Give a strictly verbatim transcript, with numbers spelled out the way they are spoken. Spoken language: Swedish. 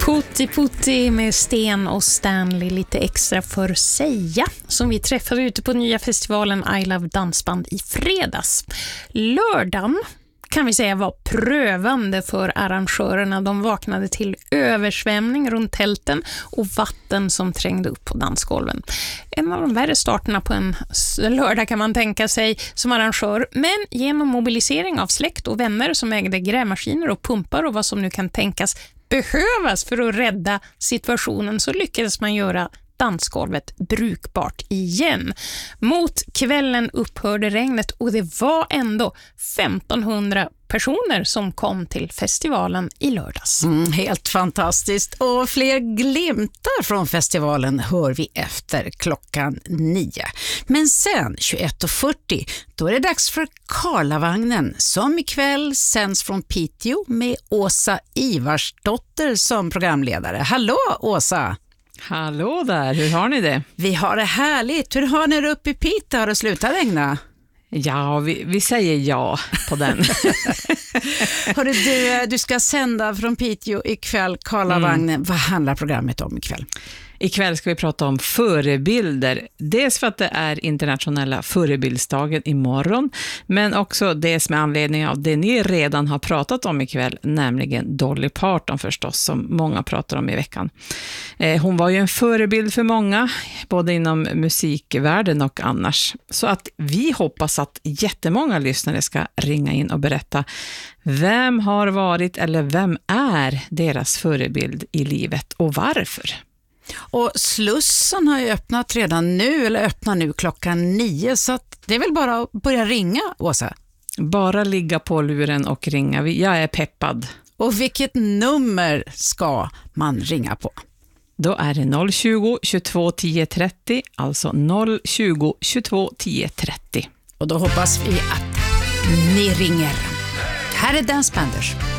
Putti Putti med Sten och Stanley, lite extra för Säga, som vi träffade ute på nya festivalen I Love Dansband i fredags. Lördagen kan vi säga var prövande för arrangörerna. De vaknade till översvämning runt tälten och vatten som trängde upp på dansgolven. En av de värre starterna på en lördag kan man tänka sig som arrangör, men genom mobilisering av släkt och vänner som ägde grävmaskiner och pumpar och vad som nu kan tänkas behövas för att rädda situationen, så lyckades man göra dansgolvet brukbart igen. Mot kvällen upphörde regnet och det var ändå femtonhundra personer som kom till festivalen i lördags. Mm, helt fantastiskt. Och fler glimtar från festivalen hör vi efter klockan nio. Men sen tjugoett och fyrtio, då är det dags för Karlavagnen som ikväll sänds från Piteå med Åsa Ivarsdotter som programledare. Hallå Åsa! Hallå där, hur har ni det? Vi har det härligt. Hur har ni det uppe i Piteå? Har det slutat regna? Ja, vi, vi säger ja på den. Hörru, du, du ska sända från Piteå ikväll, Karlavagnen. Mm. Vad handlar programmet om ikväll? Ikväll ska vi prata om förebilder. Dels för att det är internationella förebildsdagen imorgon, men också dels med anledning av det ni redan har pratat om ikväll, nämligen Dolly Parton förstås, som många pratar om i veckan. Eh, hon var ju en förebild för många, både inom musikvärlden och annars. Så att vi hoppas att jättemånga lyssnare ska ringa in och berätta vem har varit eller vem är deras förebild i livet och varför. Och Slussen har ju öppnat redan nu, eller öppnar nu klockan nio, så att det är väl bara att börja ringa, Åsa? Bara ligga på luren och ringa. Jag är peppad. Och vilket nummer ska man ringa på? Då är det noll tjugo, tjugotvå, tio, trettio, alltså noll tjugo, tjugotvå, tio, trettio. Och då hoppas vi att ni ringer. Här är Dansbanders.